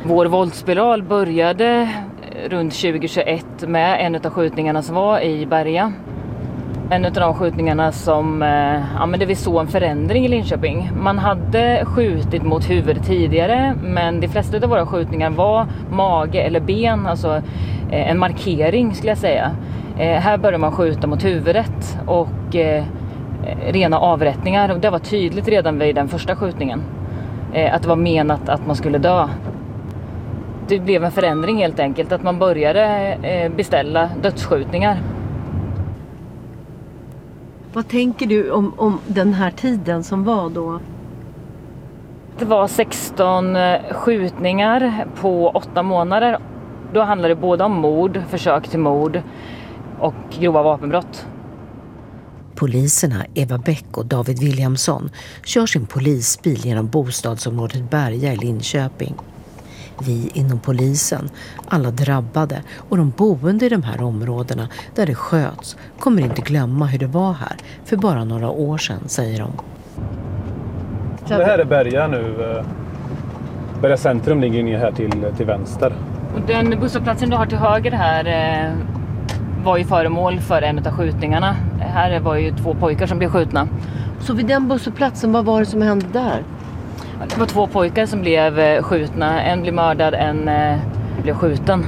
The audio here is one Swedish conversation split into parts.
Vår våldsspiral började runt 2021 med en av skjutningarna som var i Berga. En av de skjutningarna som där vi såg en förändring i Linköping. Man hade skjutit mot huvudet tidigare, men de flesta av våra skjutningar var mage eller ben, alltså en markering skulle jag säga. Här började man skjuta mot huvudet och rena avrättningar. Och det var tydligt redan vid den första skjutningen att det var menat att man skulle dö. Det blev en förändring helt enkelt, att man började beställa dödsskjutningar. Vad tänker du om den här tiden som var då? Det var 16 skjutningar på 8 månader. Då handlade det både om mord, försök till mord och grova vapenbrott. Poliserna Eva Bäck och David Williamson kör sin polisbil genom bostadsområdet Berga i Linköping. Vi inom polisen, alla drabbade och de boende i de här områdena där det sköts kommer inte glömma hur det var här för bara några år sedan, säger de. Det här är Berga nu. Berga centrum ligger ner här till vänster. Och den busshållplatsen du har till höger här var ju föremål för en av skjutningarna. Här var ju 2 pojkar som blev skjutna. Så vid den busshållplatsen, vad var det som hände där? Det var 2 pojkar som blev skjutna. En blev mördad, en blev skjuten.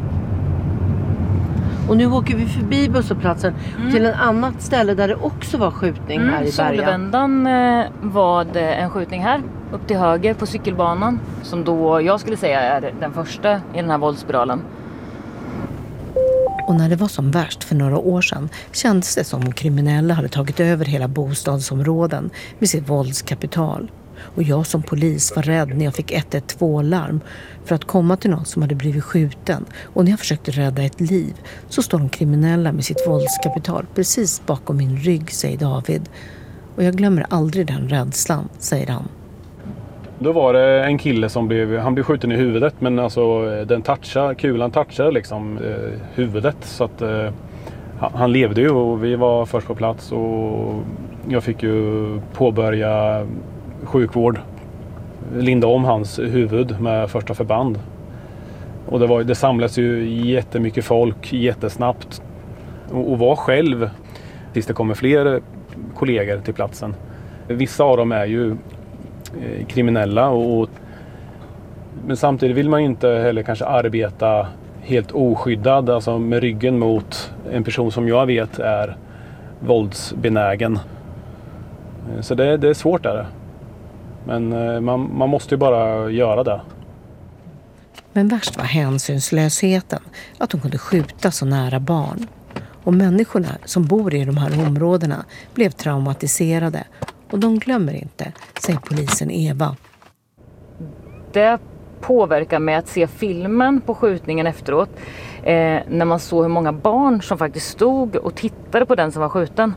Och nu åker vi förbi busshållplatsen till en annat ställe där det också var skjutning här i Berga. Solvändan var det en skjutning här upp till höger på cykelbanan. Som då jag skulle säga är den första i den här våldsspiralen. Och när det var som värst för några år sedan kändes det som om kriminella hade tagit över hela bostadsområden med sitt våldskapital. Och jag som polis var rädd när jag fick 112-larm för att komma till någon som hade blivit skjuten. Och när jag försökte rädda ett liv så står de kriminella med sitt våldskapital precis bakom min rygg, säger David. Och jag glömmer aldrig den rädslan, säger han. Då var det en kille som blev skjuten i huvudet, men alltså kulan touchade liksom huvudet, så att han levde ju och vi var först på plats och jag fick ju påbörja sjukvård, linda om hans huvud med första förband. Och det samlades ju jättemycket folk jättesnabbt och var själv tills det kommer fler kollegor till platsen. Vissa av dem är ju kriminella men samtidigt vill man inte heller kanske arbeta helt oskyddad, alltså med ryggen mot en person som jag vet är våldsbenägen. Så det är svårt där. Men man måste ju bara göra det. Men värst var hänsynslösheten, att de kunde skjuta så nära barn. Och människorna som bor i de här områdena blev traumatiserade. Och de glömmer inte, säger polisen Eva. Det påverkar mig att se filmen på skjutningen efteråt. När man såg hur många barn som faktiskt stod och tittade på den som var skjuten.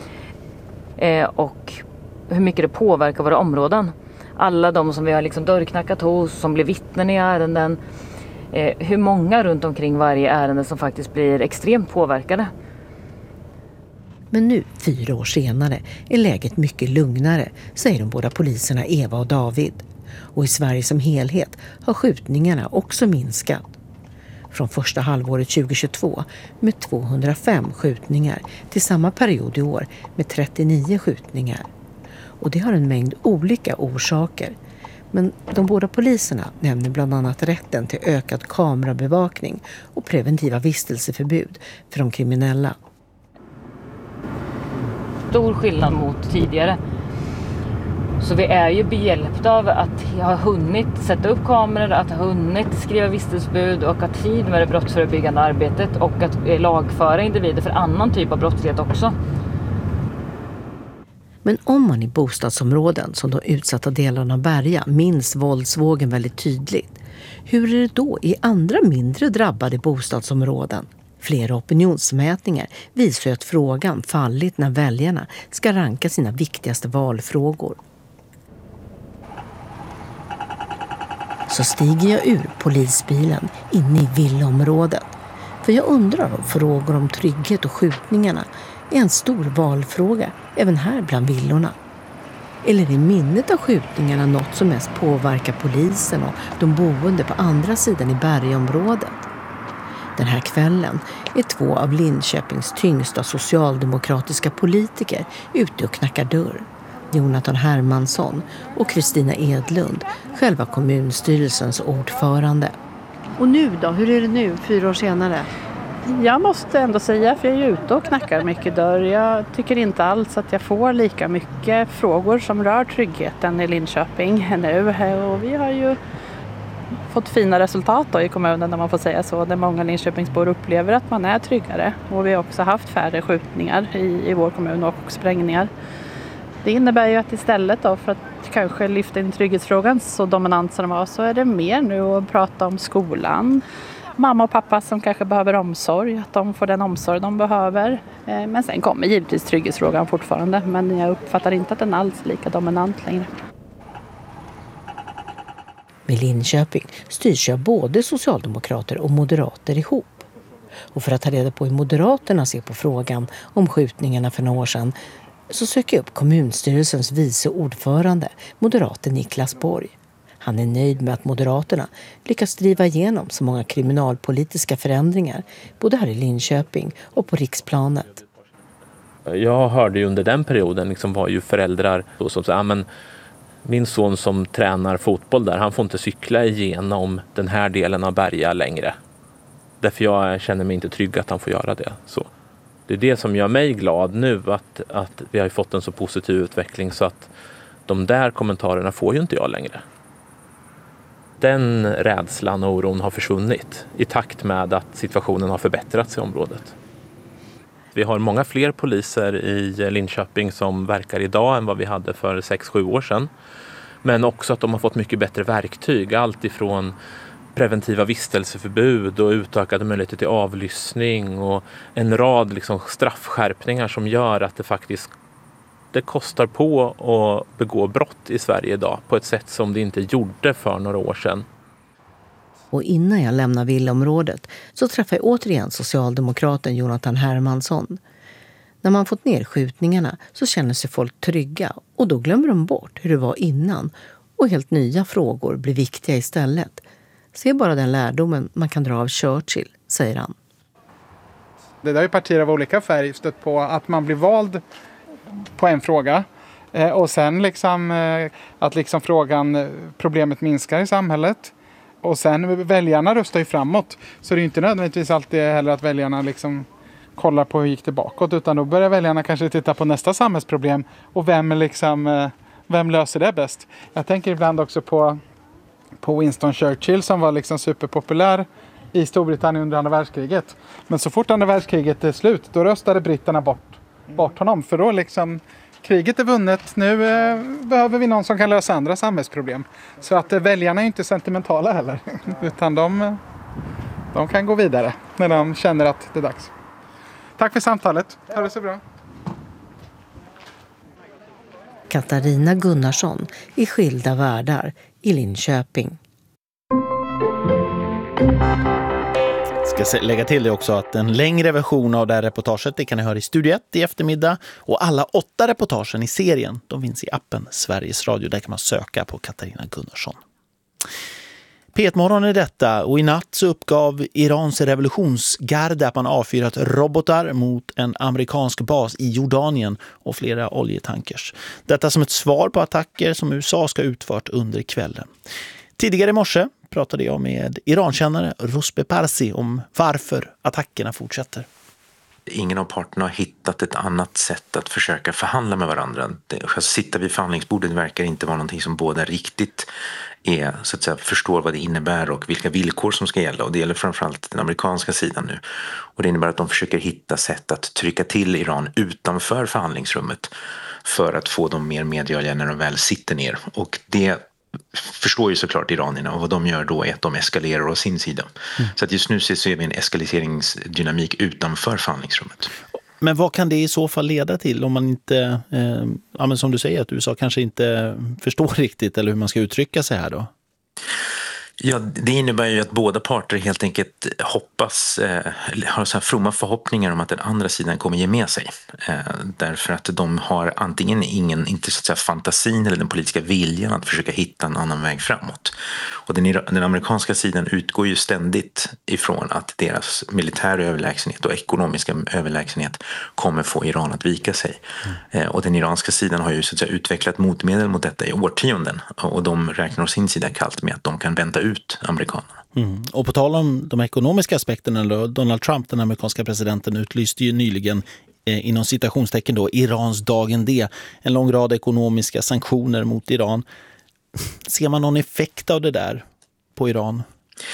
Och hur mycket det påverkar våra områden. Alla de som vi har liksom dörrknackat hos, som blir vittnen i ärenden. Hur många runt omkring varje ärende som faktiskt blir extremt påverkade. Men nu, 4 år senare, är läget mycket lugnare, säger de båda poliserna Eva och David. Och i Sverige som helhet har skjutningarna också minskat. Från första halvåret 2022 med 205 skjutningar till samma period i år med 39 skjutningar. Och det har en mängd olika orsaker. Men de båda poliserna nämner bland annat rätten till ökad kamerabevakning och preventiva vistelseförbud för de kriminella. Stor skillnad mot tidigare. Så vi är ju behjälpta av att ha hunnit sätta upp kameror, att ha hunnit skriva vistelsebud och ha tid med det brottsförebyggande arbetet och att lagföra individer för annan typ av brottslighet också. Men om man i bostadsområden som de utsatta delarna av Berga minns våldsvågen väldigt tydligt, hur är det då i andra mindre drabbade bostadsområden? Flera opinionsmätningar visar att frågan fallit när väljarna ska ranka sina viktigaste valfrågor. Så stiger jag ur polisbilen inne i villaområdet. För jag undrar om frågor om trygghet och skjutningarna är en stor valfråga även här bland villorna. Eller är minnet av skjutningarna något som mest påverkar polisen och de boende på andra sidan i Bergaområdet? Den här kvällen är 2 av Linköpings tyngsta socialdemokratiska politiker ute och knackar dörr. Jonathan Hermansson och Kristina Edlund, själva kommunstyrelsens ordförande. Och nu då? Hur är det nu 4 år senare? Jag måste ändå säga, för jag är ute och knackar mycket dörr. Jag tycker inte alls att jag får lika mycket frågor som rör tryggheten i Linköping nu. Och vi har ju fått fina resultat då i kommunen, om man får säga så, där många Linköpingsbor upplever att man är tryggare. Och vi har också haft färre skjutningar i vår kommun och sprängningar. Det innebär ju att istället då för att kanske lyfta in trygghetsfrågan så dominant som den var, så är det mer nu att prata om skolan. Mamma och pappa som kanske behöver omsorg, att de får den omsorg de behöver. Men sen kommer givetvis trygghetsfrågan fortfarande, men jag uppfattar inte att den alls är lika dominant längre. Med Linköping styrs av både socialdemokrater och moderater ihop. Och för att ta reda på hur Moderaterna ser på frågan om skjutningarna för några år sedan så söker jag upp kommunstyrelsens vice ordförande, moderaten Niklas Borg. Han är nöjd med att Moderaterna lyckas driva igenom så många kriminalpolitiska förändringar både här i Linköping och på riksplanet. Jag hörde ju under den perioden var ju föräldrar som sa, men min son som tränar fotboll där, han får inte cykla igenom den här delen av Berga längre. Därför jag känner mig inte trygg att han får göra det. Så det är det som gör mig glad nu, att vi har fått en så positiv utveckling så att de där kommentarerna får ju inte jag längre. Den rädslan och oron har försvunnit i takt med att situationen har förbättrats i området. Vi har många fler poliser i Linköping som verkar idag än vad vi hade för 6-7 år sedan. Men också att de har fått mycket bättre verktyg. Allt ifrån preventiva vistelseförbud och utökade möjligheter till avlyssning och en rad straffskärpningar som gör att det kostar på att begå brott i Sverige idag på ett sätt som det inte gjorde för några år sedan. Och innan jag lämnar villaområdet så träffar jag återigen socialdemokraten Jonathan Hermansson. När man fått ner skjutningarna så känner sig folk trygga och då glömmer de bort hur det var innan och helt nya frågor blir viktiga istället. Se bara den lärdomen man kan dra av Churchill, säger han. Det där är partier av olika färg stött på att man blir vald på en fråga och sen att problemet minskar i samhället. Och sen väljarna röstar ju framåt. Så det är inte nödvändigtvis alltid heller att väljarna kollar på hur gick det bakåt. Utan då börjar väljarna kanske titta på nästa samhällsproblem. Och vem löser det bäst? Jag tänker ibland också på Winston Churchill som var superpopulär i Storbritannien under andra världskriget. Men så fort andra världskriget är slut, då röstade britterna bort honom. För då kriget är vunnet, nu behöver vi någon som kan lösa andra samhällsproblem. Så att väljarna är inte sentimentala heller, utan de kan gå vidare när de känner att det är dags. Tack för samtalet, ha det så bra. Katarina Gunnarsson i Skilda världar i Linköping. Ska lägga till det också att en längre version av det här reportaget det kan ni höra i Studio 1 i eftermiddag. Och alla 8 reportagen i serien de finns i appen Sveriges Radio. Där kan man söka på Katarina Gunnarsson. P1-morgon är detta och i natt så uppgav Irans revolutionsgarde att man avfyrat robotar mot en amerikansk bas i Jordanien och flera oljetankers. Detta som ett svar på attacker som USA ska ha utfört under kvällen. Tidigare i morse pratade jag med Irankännare Ruspe Parsi om varför attackerna fortsätter. Ingen av parterna har hittat ett annat sätt att försöka förhandla med varandra. Att sitta vid förhandlingsbordet verkar inte vara någonting som båda riktigt så att säga, förstår vad det innebär och vilka villkor som ska gälla. Och det gäller framförallt den amerikanska sidan nu. Och det innebär att de försöker hitta sätt att trycka till Iran utanför förhandlingsrummet för att få dem mer medgörliga när de väl sitter ner. Och det förstår ju såklart iranierna och vad de gör då är att de eskalerar å sin sida. Så att just nu ser vi en eskaleringsdynamik utanför förhandlingsrummet. Men vad kan det i så fall leda till om man inte, men som du säger att USA kanske inte förstår riktigt eller hur man ska uttrycka sig här då? Ja, det innebär ju att båda parter helt enkelt har så här fromma förhoppningar om att den andra sidan kommer ge med sig. Därför att de har antingen inte så att säga fantasin eller den politiska viljan att försöka hitta en annan väg framåt. Och den amerikanska sidan utgår ju ständigt ifrån att deras militära överlägsenhet och ekonomiska överlägsenhet kommer få Iran att vika sig. Och den iranska sidan har ju så att säga utvecklat motmedel mot detta i årtionden. Och de räknar å sin sida kallt med att de kan vänta ut amerikanerna. Och på tal om de ekonomiska aspekterna, Donald Trump, den amerikanska presidenten, utlyste ju nyligen inom citationstecken då Irans dagen D, en lång rad ekonomiska sanktioner mot Iran. Ser man någon effekt av det där på Iran?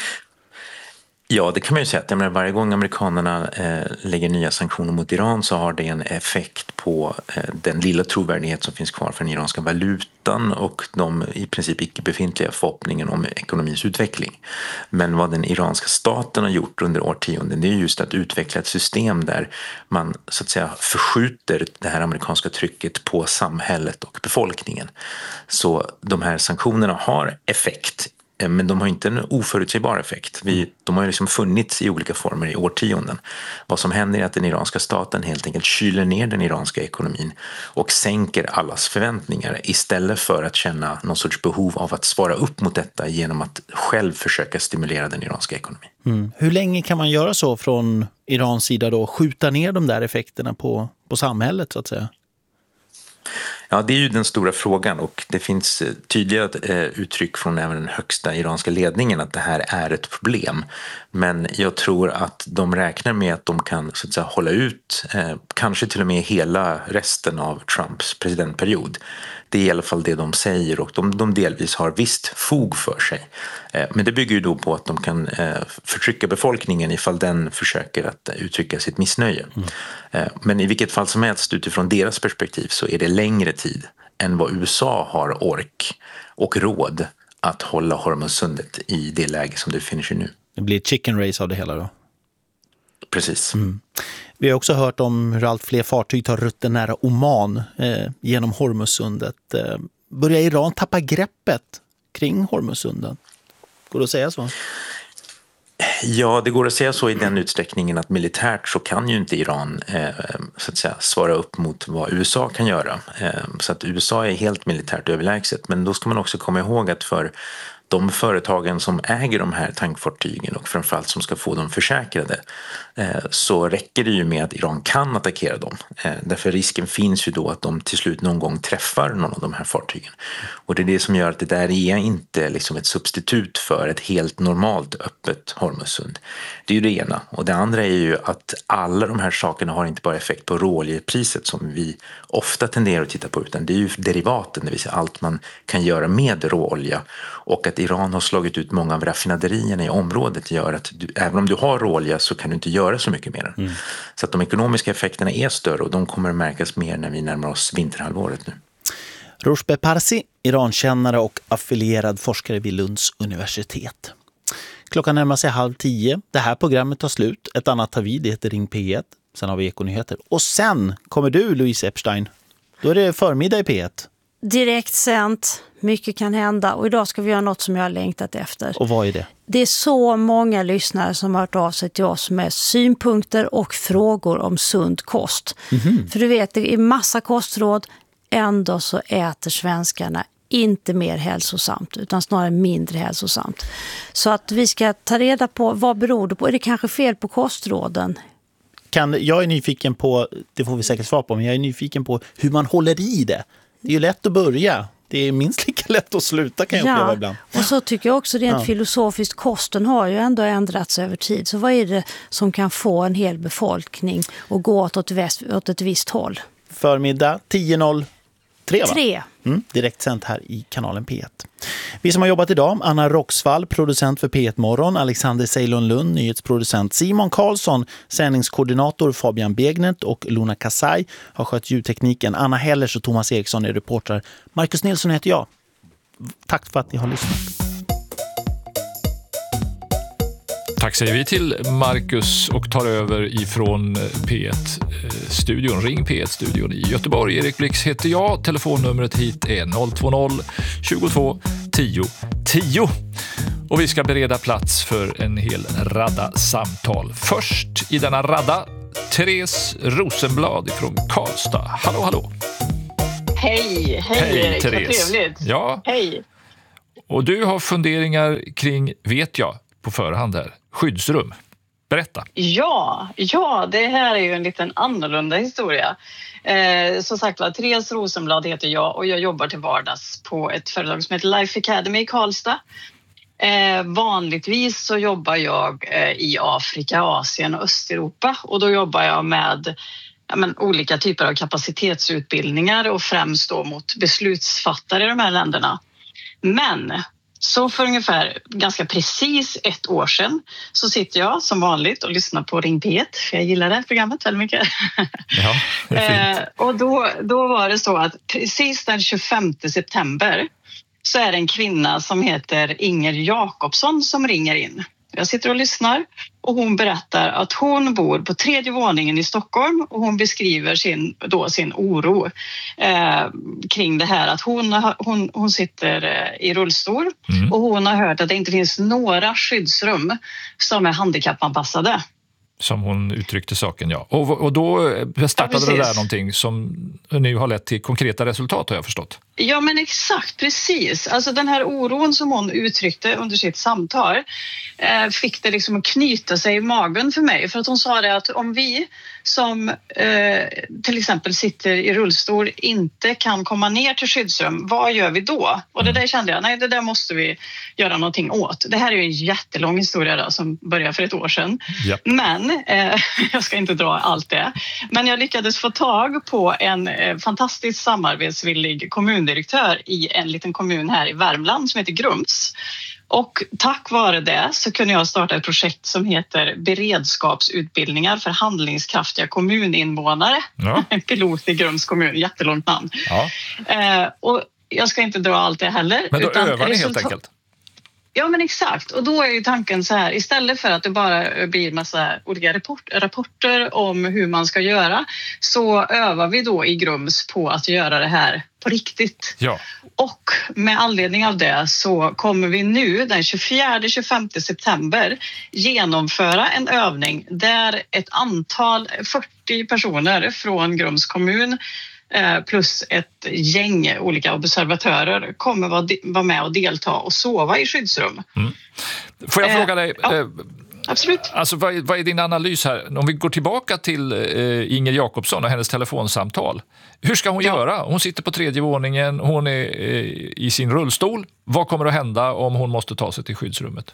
Ja, det kan man ju säga att varje gång amerikanerna lägger nya sanktioner mot Iran så har det en effekt på den lilla trovärdighet som finns kvar för den iranska valutan och de i princip icke befintliga förhoppningen om ekonomins utveckling. Men vad den iranska staten har gjort under årtionden, det är just att utveckla ett system där man så att säga förskjuter det här amerikanska trycket på samhället och befolkningen. Så de här sanktionerna har effekt. Men de har inte en oförutsägbar effekt. De har ju liksom funnits i olika former i årtionden. Vad som händer är att den iranska staten helt enkelt kyler ner den iranska ekonomin och sänker allas förväntningar istället för att känna någon sorts behov av att svara upp mot detta genom att själv försöka stimulera den iranska ekonomin. Hur länge kan man göra så från Irans sida då? Skjuta ner de där effekterna på samhället så att säga? Ja, det är ju den stora frågan och det finns tydliga uttryck från även den högsta iranska ledningen att det här är ett problem. Men jag tror att de räknar med att de kan så att säga hålla ut kanske till och med hela resten av Trumps presidentperiod. Det är i alla fall det de säger och de delvis har visst fog för sig. Men det bygger ju då på att de kan förtrycka befolkningen ifall den försöker att uttrycka sitt missnöje. Men i vilket fall som helst utifrån deras perspektiv så är det längre tid än vad USA har ork och råd att hålla Hormuzsundet i det läge som det finner sig nu. Det blir ett chicken race av det hela då? Precis. Vi har också hört om hur allt fler fartyg tar rutten nära Oman genom Hormuzsundet. Börjar Iran tappa greppet kring Hormuzsundet? Går det att säga så? Ja, det går att säga så i den utsträckningen att militärt så kan ju inte Iran så att säga, svara upp mot vad USA kan göra. Så att USA är helt militärt överlägset. Men då ska man också komma ihåg att för de företagen som äger de här tankfartygen och framförallt som ska få dem försäkrade så räcker det ju med att Iran kan attackera dem. Därför risken finns ju då att de till slut någon gång träffar någon av de här fartygen. Och det är det som gör att det där är inte liksom ett substitut för ett helt normalt öppet Hormuzsund. Det är ju det ena. Och det andra är ju att alla de här sakerna har inte bara effekt på råoljepriset som vi ofta tenderar att titta på utan det är ju derivaten, det vill säga allt man kan göra med råolja. Och att Iran har slagit ut många av raffinaderierna i området gör att även om du har råolja så kan du inte göra så mycket mer. Så att de ekonomiska effekterna är större och de kommer att märkas mer när vi närmar oss vinterhalvåret nu. Roshbeh Parsi, Irankännare och affilierad forskare vid Lunds universitet. Klockan närmar sig 9:30. Det här programmet tar slut. Ett annat tar vid, det heter Ring P1. Sen har vi Ekonyheter. Och sen kommer du, Louise Epstein. Då är det förmiddag i P1. Direkt sänt, mycket kan hända och idag ska vi göra något som jag har längtat efter. Och vad är det? Det är så många lyssnare som har hört av sig till oss med synpunkter och frågor om sund kost. För du vet, det är massa kostråd, ändå så äter svenskarna inte mer hälsosamt utan snarare mindre hälsosamt. Så att vi ska ta reda på vad beror det på. Är det kanske fel på kostråden? Jag är nyfiken på, det får vi säkert svar på, men jag är nyfiken på hur man håller i det. Det är ju lätt att börja. Det är minst lika lätt att sluta kan jag uppleva ibland. Och så tycker jag också rent filosofiskt, kosten har ju ändå ändrats över tid. Så vad är det som kan få en hel befolkning att gå åt ett visst håll? Förmiddag 10:03 va? 3. Direkt sänt här i kanalen P1. Vi som har jobbat idag, Anna Roxvall, producent för P1 Morgon, Alexander Ceylon Lund, nyhetsproducent, Simon Karlsson, sändningskoordinator Fabian Begnet och Luna Kasai har skött ljudtekniken. Anna Hellers och Thomas Eriksson är reportrar. Marcus Nilsson heter jag. Tack för att ni har lyssnat. Tack säger vi till Marcus och tar över ifrån P1-studion, Ring P1-studion i Göteborg. Erik Blix heter jag, telefonnumret hit är 020 22 10 10. Och vi ska bereda plats för en hel radda samtal. Först i denna radda, Therese Rosenblad från Karlstad. Hallå, hallå! Hej Erik, Therese. vad trevligt. Ja. Hej. Och du har funderingar kring, vet jag på förhand här, skyddsrum. Berätta. Ja, det här är ju en liten annorlunda historia. Som sagt var, Therese Rosenblad heter jag och jag jobbar till vardags på ett företag som heter Life Academy i Karlstad. Vanligtvis så jobbar jag i Afrika, Asien och Östeuropa och då jobbar jag med olika typer av kapacitetsutbildningar och främst då mot beslutsfattare i de här länderna. Men så för ungefär ganska precis 1 år sedan så sitter jag som vanligt och lyssnar på Ring P1, för jag gillar det här programmet väldigt mycket. Ja, det är fint. Och då var det så att precis den 25 september så är det en kvinna som heter Inger Jakobsson som ringer in. Jag sitter och lyssnar och hon berättar att hon bor på 3:e våningen i Stockholm och hon beskriver sin oro kring det här att hon sitter i rullstol och hon har hört att det inte finns några skyddsrum som är handikappanpassade. Som hon uttryckte saken, ja. Och då startade det där någonting som nu har lett till konkreta resultat, har jag förstått. Ja, men exakt, precis. Alltså den här oron som hon uttryckte under sitt samtal fick det liksom att knyta sig i magen för mig. För att hon sa det att om vi som till exempel sitter i rullstol inte kan komma ner till skyddsrum, vad gör vi då? Och det där kände jag, nej det där måste vi göra någonting åt. Det här är ju en jättelång historia då, som började för 1 år sedan. Ja. Men jag ska inte dra allt det. Men jag lyckades få tag på en fantastiskt samarbetsvillig kommundirektör i en liten kommun här i Värmland som heter Grums. Och tack vare det så kunde jag starta ett projekt som heter beredskapsutbildningar för handlingskraftiga kommuninvånare. Ja. En pilot i Grums kommun, jättelångt namn. Ja. Och jag ska inte dra allt det heller. Men då övar ni helt enkelt? Ja, men exakt. Och då är ju tanken så här, istället för att det bara blir massa olika rapporter om hur man ska göra, så övar vi då i Grums på att göra det här på riktigt. Ja. Och med anledning av det så kommer vi nu den 24-25 september genomföra en övning där ett antal 40 personer från Grums kommun plus ett gäng olika observatörer kommer vara med och delta och sova i skyddsrum. Får jag fråga dig? Ja, absolut. Alltså, vad är din analys här? Om vi går tillbaka till Inger Jakobsson och hennes telefonsamtal. Hur ska hon göra? Hon sitter på 3:e våningen, hon är i sin rullstol. Vad kommer att hända om hon måste ta sig till skyddsrummet?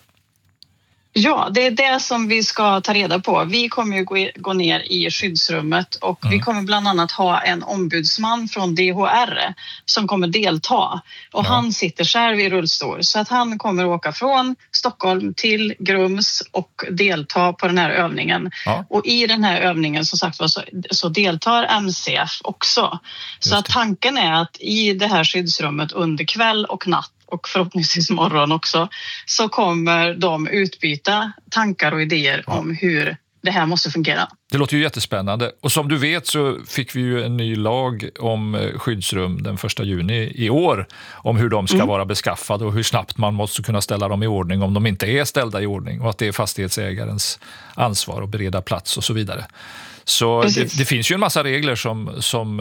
Ja, det är det som vi ska ta reda på. Vi kommer ju gå ner i skyddsrummet och vi kommer bland annat ha en ombudsman från DHR som kommer delta. Och han sitter själv i rullstol så att han kommer åka från Stockholm till Grums och delta på den här övningen. Ja. Och i den här övningen som sagt så deltar MCF också. Så att tanken är att i det här skyddsrummet under kväll och natt och förhoppningsvis morgon också, så kommer de utbyta tankar och idéer om hur det här måste fungera. Det låter ju jättespännande. Och som du vet så fick vi ju en ny lag om skyddsrum den 1 juni i år om hur de ska vara beskaffade och hur snabbt man måste kunna ställa dem i ordning om de inte är ställda i ordning och att det är fastighetsägarens ansvar att bereda plats och så vidare. Så det finns ju en massa regler som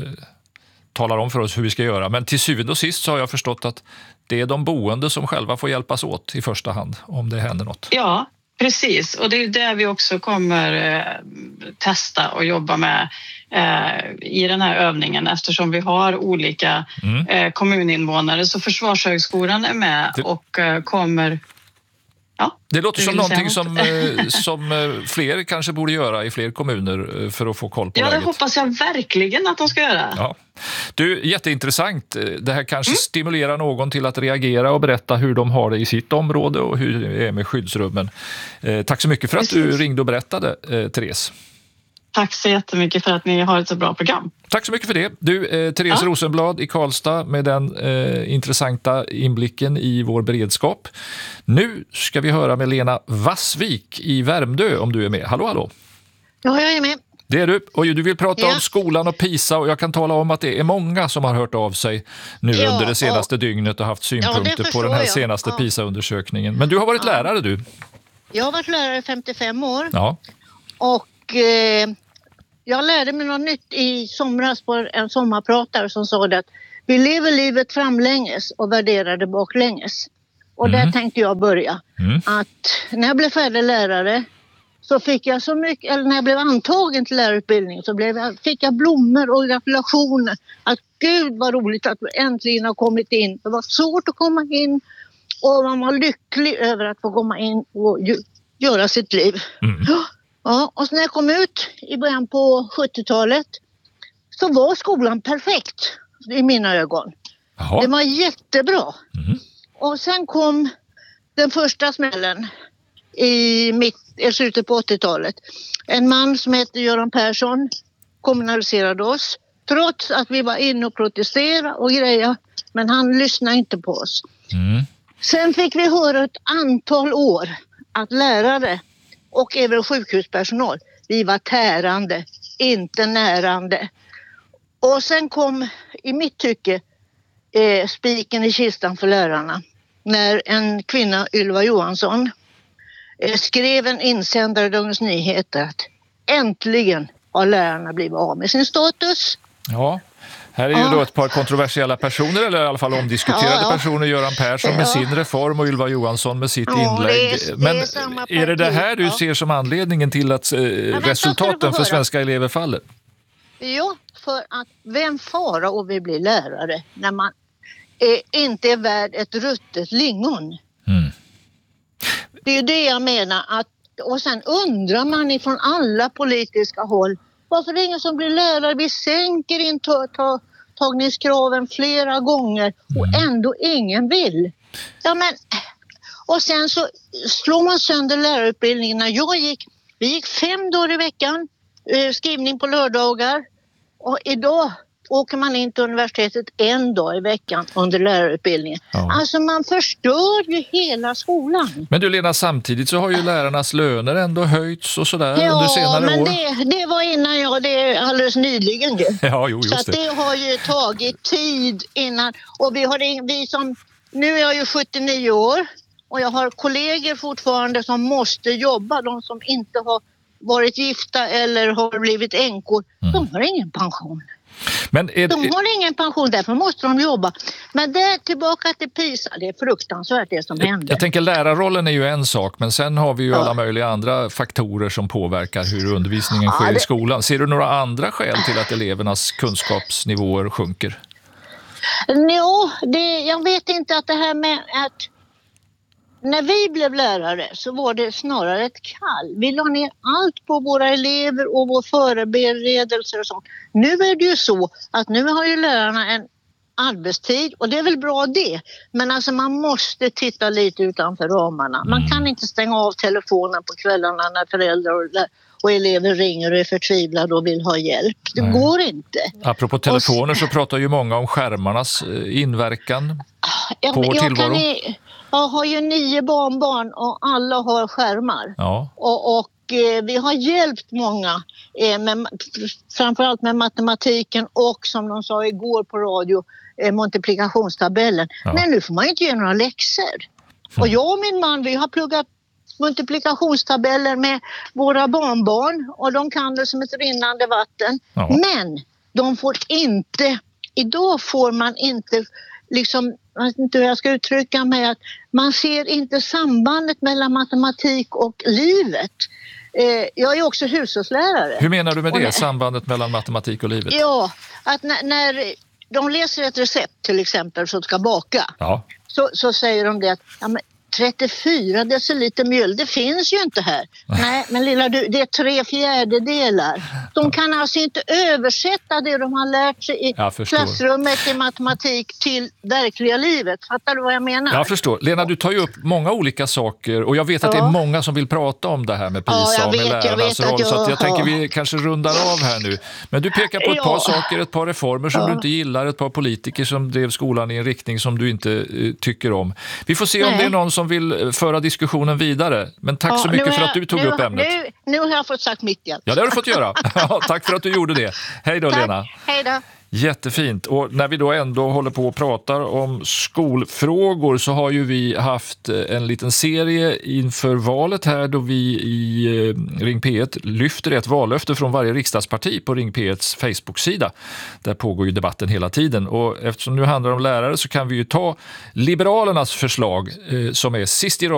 talar om för oss hur vi ska göra. Men till syvende och sist så har jag förstått att det är de boende som själva får hjälpas åt i första hand om det händer något. Ja, precis. Och det är det vi också kommer testa och jobba med i den här övningen eftersom vi har olika kommuninvånare. Så Försvarshögskolan är med och kommer... Ja, det låter som någonting som fler kanske borde göra i fler kommuner för att få koll på läget. Ja, det hoppas jag verkligen att de ska göra. Ja. Du, jätteintressant. Det här kanske stimulerar någon till att reagera och berätta hur de har det i sitt område och hur det är med skyddsrummen. Tack så mycket för att du ringde och berättade, Therese. Tack så jättemycket för att ni har ett så bra program. Tack så mycket för det. Du, Therese Rosenblad i Karlstad med den intressanta inblicken i vår beredskap. Nu ska vi höra med Lena Vassvik i Värmdö om du är med. Hallå, hallå. Ja, jag är med. Det är du. Och du vill prata om skolan och PISA, och jag kan tala om att det är många som har hört av sig nu under det senaste dygnet och haft synpunkter på den här senaste PISA-undersökningen. Men du har varit lärare, du. Jag har varit lärare i 55 år. Ja. Och jag lärde mig något nytt i somras på en sommarpratare som sa det att vi lever livet framlänges och värderar det baklänges. Och där tänkte jag börja. Att när jag blev färdig lärare så fick jag så mycket, eller när jag blev antagen till lärarutbildning så fick jag blommor och gratulationer. Att gud vad roligt att vi äntligen har kommit in. Det var svårt att komma in och man var lycklig över att få komma in och göra sitt liv. Ja, och så när jag kom ut i början på 70-talet så var skolan perfekt i mina ögon. Jaha. Det var jättebra. Och sen kom den första smällen i slutet på 80-talet. En man som heter Göran Persson kommunaliserade oss. Trots att vi var inne och protesterade och grejer. Men han lyssnade inte på oss. Sen fick vi höra ett antal år att lärare och även sjukhuspersonal, vi var tärande, inte närande. Och sen kom i mitt tycke spiken i kistan för lärarna. När en kvinna, Ylva Johansson, skrev en insändare i Dagens Nyheter att äntligen har lärarna blivit av med sin status. Ja, här är ju då ett par kontroversiella personer, eller i alla fall omdiskuterade personer. Göran Persson med sin reform och Ylva Johansson med sitt inlägg. Men är det här du ser som anledningen till att resultaten för svenska elever faller? Ja, för att vem fara och vi blir lärare när man inte är värd ett ruttet lingon. Det är ju det jag menar. Och sen undrar man ifrån alla politiska håll varför det är ingen som blir lärare. Vi sänker intagningskraven flera gånger och ändå ingen vill. Ja, men, och sen så slår man sönder lärarutbildningen. När vi gick 5 dagar i veckan, skrivning på lördagar, och idag åker man in till universitetet 1 dag i veckan under lärarutbildningen. Ja. Alltså man förstör ju hela skolan. Men du Lena, samtidigt så har ju lärarnas löner ändå höjts och sådär under senare år. Ja, men det var innan det är alldeles nyligen. Ja, jo, just så att det har ju tagit tid innan. Och nu är jag ju 79 år och jag har kollegor fortfarande som måste jobba. De som inte har varit gifta eller har blivit änkor, de har ingen pension. Men de har ingen pension, därför måste de jobba. Men det är tillbaka till PISA, det är fruktansvärt det som händer. Jag tänker lärarrollen är ju en sak, men sen har vi ju alla möjliga andra faktorer som påverkar hur undervisningen sker i skolan. Ser du några andra skäl till att elevernas kunskapsnivåer sjunker? Jo, jag vet inte att det här med att när vi blev lärare så var det snarare ett kall. Vi la ner allt på våra elever och vår förberedelser och sånt. Nu är det ju så att nu har ju lärarna en arbetstid och det är väl bra det. Men alltså man måste titta lite utanför ramarna. Man kan inte stänga av telefonen på kvällarna när föräldrar och elever ringer och är förtvivlade och vill ha hjälp. Det går inte. Apropå telefoner så pratar ju många om skärmarnas inverkan på vår tillvaro. Jag har ju 9 barnbarn och alla har skärmar. Ja. Och vi har hjälpt många, framförallt med matematiken och som de sa igår på radio, multiplikationstabellen. Ja. Men nu får man inte göra några läxor. Och jag och min man, vi har pluggat multiplikationstabeller med våra barnbarn och de kan det som ett rinnande vatten. Ja. Men idag får man inte liksom, jag vet inte hur jag ska uttrycka mig, att man ser inte sambandet mellan matematik och livet. Jag är också hushållslärare. Hur menar du med det, sambandet mellan matematik och livet? Ja, att när de läser ett recept till exempel som ska baka, så säger de det att 34 deciliter mjöl, det finns ju inte här. Nej, men lilla du, det är 3/4. De kan alltså inte översätta det de har lärt sig i klassrummet i matematik till verkliga livet. Fattar du vad jag menar? Jag förstår. Lena, du tar ju upp många olika saker och jag vet att det är många som vill prata om det här med PISA och med lärarnas roll. Så att jag tänker vi kanske rundar av här nu. Men du pekar på ett par saker, ett par reformer som du inte gillar, ett par politiker som drev skolan i en riktning som du inte tycker om. Vi får se om det är någon som som vill föra diskussionen vidare. Men tack så mycket för att du tog upp ämnet. Nu har jag fått sagt mitt hjälp. Ja, det har du fått göra. Tack för att du gjorde det. Hej då, Lena. Hej då. Jättefint. Och när vi då ändå håller på och pratar om skolfrågor så har ju vi haft en liten serie inför valet här då vi i Ring P1 lyfter ett vallöfte från varje riksdagsparti på Ring P1s Facebook-sida. Där pågår ju debatten hela tiden. Och eftersom nu handlar om lärare så kan vi ju ta Liberalernas förslag som är sist i